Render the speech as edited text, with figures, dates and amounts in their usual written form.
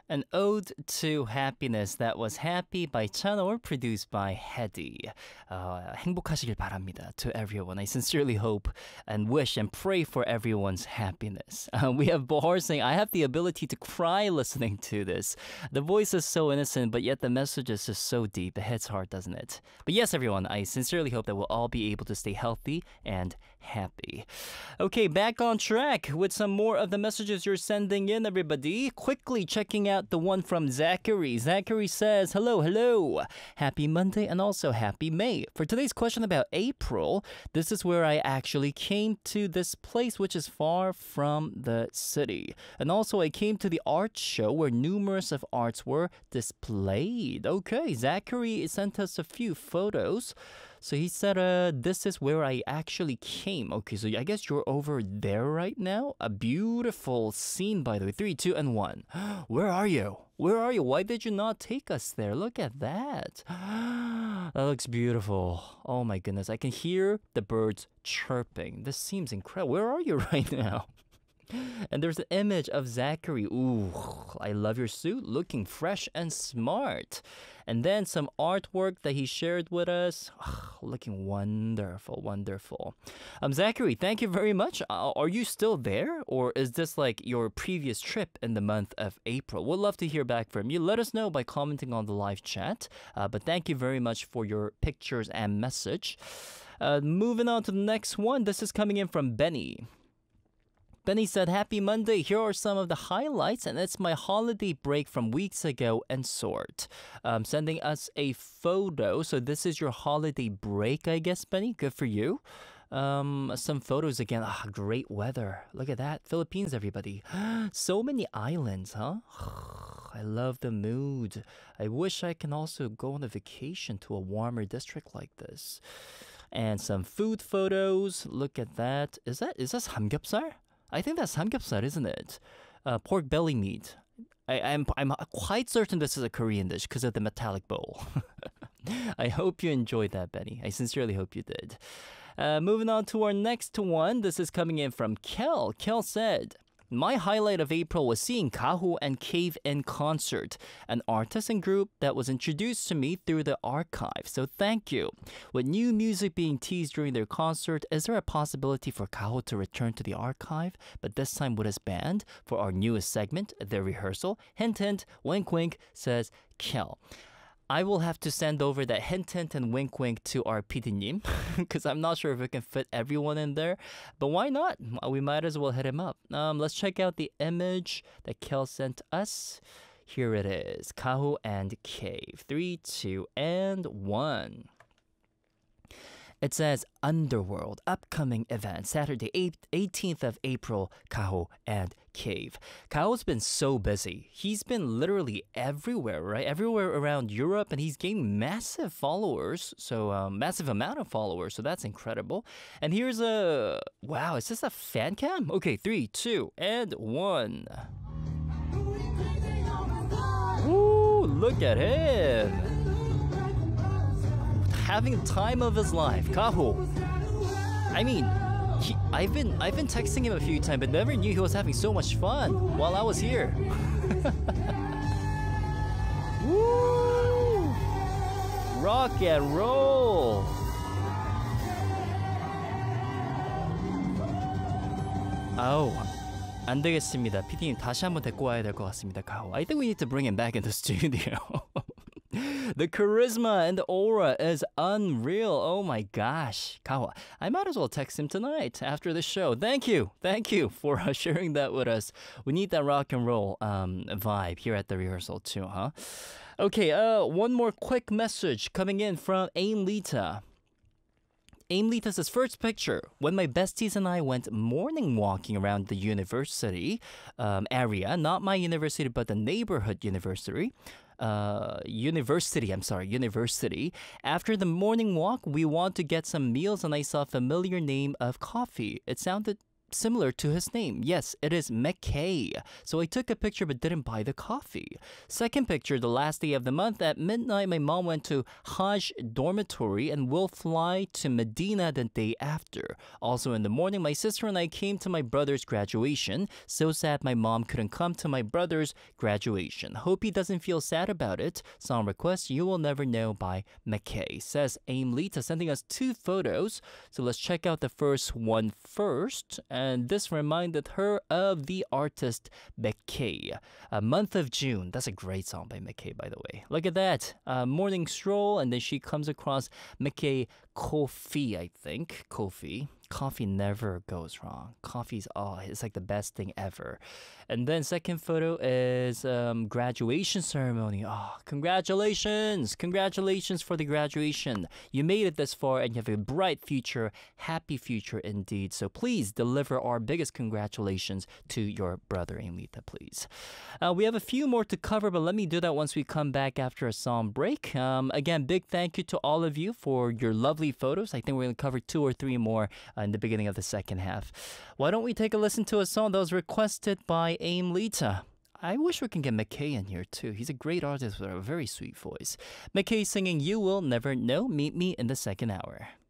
An ode to happiness that was happy by Chanor, produced by Hedy. 행복하시길 바랍니다 to everyone. I sincerely hope and wish and pray for everyone's happiness. We have Bohar saying, I have the ability to cry listening to this. The voice is so innocent, but yet the message is just so deep. It hits hard, doesn't it? But yes, everyone, I sincerely hope that we'll all be able to stay healthy and happy. Okay, back on track with some more of the messages you're sending in, everybody. Quickly checking out the one from Zachary. Zachary says, hello. Happy Monday and also happy May. For today's question about April, this is where I actually came to this place, which is far from the city. And also I came to the art show where numerous of arts were displayed. Okay, Zachary sent us a few photos. So he said, this is where I actually came. Okay, so I guess you're over there right now. A beautiful scene, by the way. 3, 2, and 1. Where are you? Where are you? Why did you not take us there? Look at that. That looks beautiful. Oh my goodness. I can hear the birds chirping. This seems incredible. Where are you right now? And there's an image of Zachary. Ooh, I love your suit. Looking fresh and smart. And then some artwork that he shared with us. Looking wonderful. Zachary, thank you very much. Are you still there? Or is this like your previous trip in the month of April? We'd love to hear back from you. Let us know by commenting on the live chat. But thank you very much for your pictures and message. Moving on to the next one. This is coming in from Benny. Benny said, Happy Monday. Here are some of the highlights, and it's my holiday break from weeks ago and sort. Sending us a photo. So this is your holiday break, I guess, Benny. Good for you. Some photos again. Great weather. Look at that. Philippines, everybody. So many islands, huh? I love the mood. I wish I can also go on a vacation to a warmer district like this. And some food photos. Look at that. Is this samgyeopsal? I think that's samgyeopsal, isn't it? Pork belly meat. I'm quite certain this is a Korean dish because of the metallic bowl. I hope you enjoyed that, Benny. I sincerely hope you did. Moving on to our next one. This is coming in from Kel. Kel said, my highlight of April was seeing Kaho and Cave in concert, an artist and group that was introduced to me through the archive, so thank you. With new music being teased during their concert, is there a possibility for Kaho to return to the archive, but this time with his band, for our newest segment, The Rehearsal? Hint, hint, wink, wink, says Kel. I will have to send over that hint, hint, and wink, wink to our PD님 because I'm not sure if we can fit everyone in there. But why not? We might as well hit him up. Let's check out the image that Kel sent us. Here it is. Kaho and Cave. 3, 2, and 1. It says Underworld, upcoming event, Saturday, 18th of April, Kaho and Cave. Kaho's been so busy. He's been literally everywhere, right? Everywhere around Europe, and he's gained massive followers, so massive amount of followers, so that's incredible. And here's a, wow, is this a fan cam? Okay, 3, 2, and 1. Ooh, look at him. Having the time of his life, Kaho. I mean, I've been texting him a few times, but never knew he was having so much fun while I was here. Woo! Rock and roll. 아우, 안 되겠습니다. PD님 다시 한번 데리고 와야 될 것 같습니다, Kaho. I think we need to bring him back in the studio. The charisma and the aura is unreal. Oh my gosh. Kaho, I might as well text him tonight after the show. Thank you for sharing that with us. We need that rock and roll vibe here at The Rehearsal too, huh? Okay, one more quick message coming in from Aim Lita. Aim Lita's first picture. When my besties and I went morning walking around the university area, not my university, but the neighborhood university. University. After the morning walk, we want to get some meals and I saw a familiar name of coffee. It sounded similar to his name. Yes, it is McKay. So I took a picture but didn't buy the coffee. Second picture, the last day of the month at midnight, my mom went to Hajj dormitory and will fly to Medina the day after. Also in the morning, my sister and I came to my brother's graduation. So sad my mom couldn't come to my brother's graduation. Hope he doesn't feel sad about it. Song request, You Will Never Know by McKay. Says Aim Lita, sending us 2 photos. So let's check out the first one first. And this reminded her of the artist McKay. Month of June. That's a great song by McKay, by the way. Look at that. Morning stroll, and then she comes across McKay Coffee, I think. Coffee never goes wrong. Coffee's, it's like the best thing ever. And then second photo is graduation ceremony. Congratulations! Congratulations for the graduation. You made it this far and you have a bright future, happy future indeed. So please deliver our biggest congratulations to your brother, Amita, please. We have a few more to cover, but let me do that once we come back after a song break. Again, big thank you to all of you for your lovely photos. I think we're going to cover 2 or 3 more in the beginning of the second half. Why don't we take a listen to a song that was requested by Aim Lita? I wish we can get McKay in here too. He's a great artist with a very sweet voice. McKay singing You Will Never Know. Meet me in the second hour.